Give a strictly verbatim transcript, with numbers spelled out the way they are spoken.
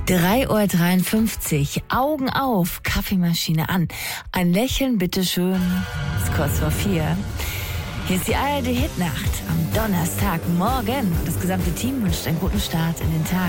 drei Uhr dreiundfünfzig, Augen auf, Kaffeemaschine an. Ein Lächeln, bitteschön. Ist kurz vor vier. Hier ist die A R D Hitnacht am Donnerstagmorgen. Und das gesamte Team wünscht einen guten Start in den Tag.